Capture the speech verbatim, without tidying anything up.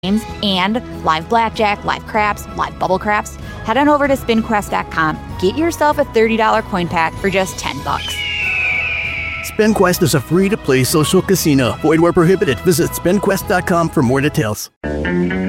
games, and live blackjack, live craps, live bubble craps, head on over to spin quest dot com. Get yourself a thirty dollars coin pack for just ten bucks. SpinQuest is a free-to-play social casino. Void where prohibited. Visit spin quest dot com for more details.